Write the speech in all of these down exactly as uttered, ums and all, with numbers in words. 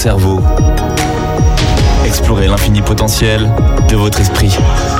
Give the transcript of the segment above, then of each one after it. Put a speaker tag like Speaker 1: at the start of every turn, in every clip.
Speaker 1: cerveau. Explorez l'infini potentiel de votre esprit.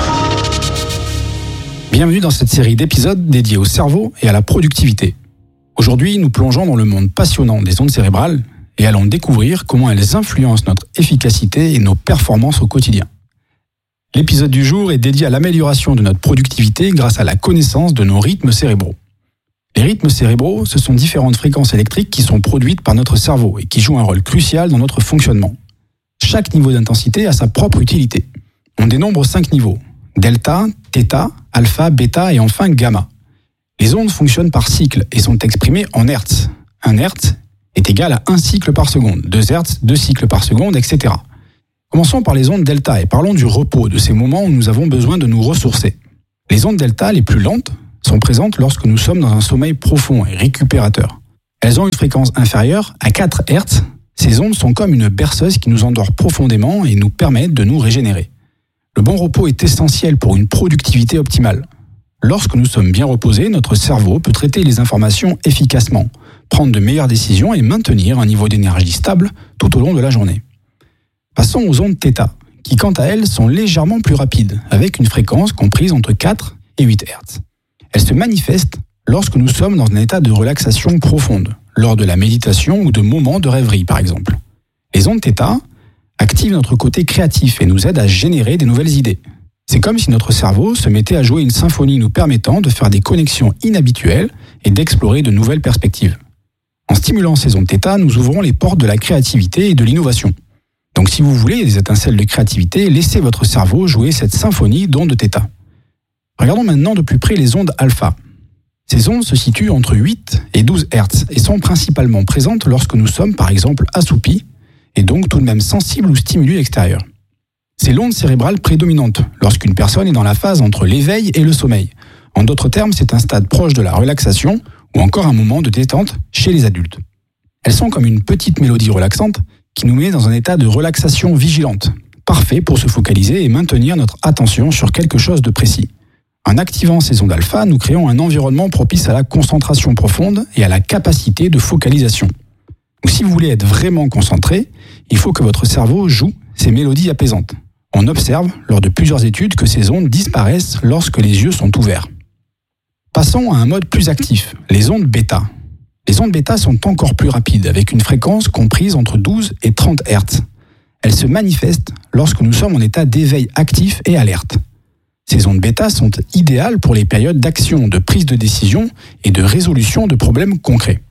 Speaker 2: Bienvenue dans cette série d'épisodes dédiés au cerveau et à la productivité. Aujourd'hui, nous plongeons dans le monde passionnant des ondes cérébrales et allons découvrir comment elles influencent notre efficacité et nos performances au quotidien. L'épisode du jour est dédié à l'amélioration de notre productivité grâce à la connaissance de nos rythmes cérébraux. Les rythmes cérébraux, ce sont différentes fréquences électriques qui sont produites par notre cerveau et qui jouent un rôle crucial dans notre fonctionnement. Chaque niveau d'intensité a sa propre utilité. On dénombre cinq niveaux: delta, theta, alpha, bêta et enfin gamma. Les ondes fonctionnent par cycle et sont exprimées en hertz. Un hertz est égal à un cycle par seconde, deux hertz, deux cycles par seconde, et cetera. Commençons par les ondes delta et parlons du repos, de ces moments où nous avons besoin de nous ressourcer. Les ondes delta les plus lentes sont présentes lorsque nous sommes dans un sommeil profond et récupérateur. Elles ont une fréquence inférieure à quatre hertz. Ces ondes sont comme une berceuse qui nous endort profondément et nous permettent de nous régénérer. Le bon repos est essentiel pour une productivité optimale. Lorsque nous sommes bien reposés, notre cerveau peut traiter les informations efficacement, prendre de meilleures décisions et maintenir un niveau d'énergie stable tout au long de la journée. Passons aux ondes θ, qui quant à elles sont légèrement plus rapides, avec une fréquence comprise entre quatre et huit hertz. Elles se manifestent lorsque nous sommes dans un état de relaxation profonde, lors de la méditation ou de moments de rêverie par exemple. Les ondes θ activent notre côté créatif et nous aident à générer des nouvelles idées. C'est comme si notre cerveau se mettait à jouer une symphonie nous permettant de faire des connexions inhabituelles et d'explorer de nouvelles perspectives. En stimulant ces ondes θ, nous ouvrons les portes de la créativité et de l'innovation. Donc si vous voulez des étincelles de créativité, laissez votre cerveau jouer cette symphonie d'ondes θ. Regardons maintenant de plus près les ondes alpha. Ces ondes se situent entre huit et douze hertz et sont principalement présentes lorsque nous sommes par exemple assoupis et donc tout de même sensibles aux stimuli extérieurs. C'est l'onde cérébrale prédominante lorsqu'une personne est dans la phase entre l'éveil et le sommeil. En d'autres termes, c'est un stade proche de la relaxation ou encore un moment de détente chez les adultes. Elles sont comme une petite mélodie relaxante qui nous met dans un état de relaxation vigilante, parfait pour se focaliser et maintenir notre attention sur quelque chose de précis. En activant ces ondes alpha, nous créons un environnement propice à la concentration profonde et à la capacité de focalisation. Donc, si vous voulez être vraiment concentré, il faut que votre cerveau joue ces mélodies apaisantes. On observe, lors de plusieurs études, que ces ondes disparaissent lorsque les yeux sont ouverts. Passons à un mode plus actif, les ondes bêta. Les ondes bêta sont encore plus rapides, avec une fréquence comprise entre douze et trente hertz. Elles se manifestent lorsque nous sommes en état d'éveil actif et alerte. Ces ondes bêta sont idéales pour les périodes d'action, de prise de décision et de résolution de problèmes concrets.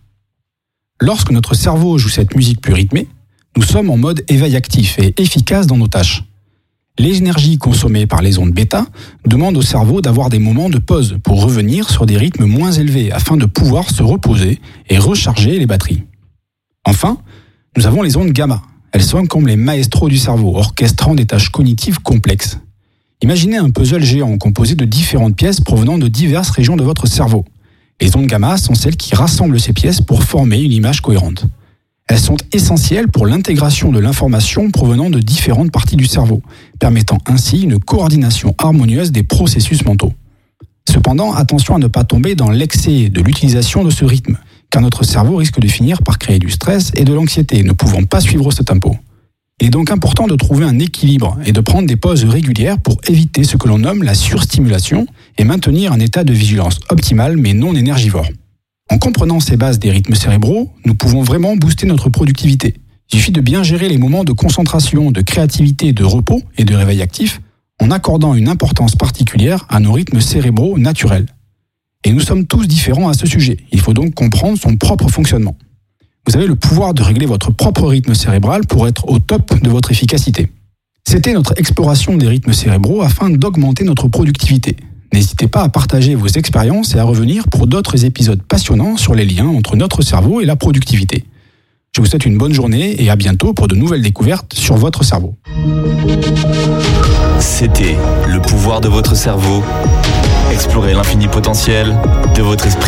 Speaker 2: Lorsque notre cerveau joue cette musique plus rythmée, nous sommes en mode éveil actif et efficace dans nos tâches. L'énergie consommée par les ondes bêta demande au cerveau d'avoir des moments de pause pour revenir sur des rythmes moins élevés afin de pouvoir se reposer et recharger les batteries. Enfin, nous avons les ondes gamma. Elles sont comme les maestros du cerveau, orchestrant des tâches cognitives complexes. Imaginez un puzzle géant composé de différentes pièces provenant de diverses régions de votre cerveau. Les ondes gamma sont celles qui rassemblent ces pièces pour former une image cohérente. Elles sont essentielles pour l'intégration de l'information provenant de différentes parties du cerveau, permettant ainsi une coordination harmonieuse des processus mentaux. Cependant, attention à ne pas tomber dans l'excès de l'utilisation de ce rythme, car notre cerveau risque de finir par créer du stress et de l'anxiété, ne pouvant pas suivre ce tempo. Il est donc important de trouver un équilibre et de prendre des pauses régulières pour éviter ce que l'on nomme la surstimulation et maintenir un état de vigilance optimal mais non énergivore. En comprenant ces bases des rythmes cérébraux, nous pouvons vraiment booster notre productivité. Il suffit de bien gérer les moments de concentration, de créativité, de repos et de réveil actif en accordant une importance particulière à nos rythmes cérébraux naturels. Et nous sommes tous différents à ce sujet. Il faut donc comprendre son propre fonctionnement. Vous avez le pouvoir de régler votre propre rythme cérébral pour être au top de votre efficacité. C'était notre exploration des rythmes cérébraux afin d'augmenter notre productivité. N'hésitez pas à partager vos expériences et à revenir pour d'autres épisodes passionnants sur les liens entre notre cerveau et la productivité. Je vous souhaite une bonne journée et à bientôt pour de nouvelles découvertes sur votre cerveau.
Speaker 1: C'était Le pouvoir de votre cerveau. Explorez l'infini potentiel de votre esprit.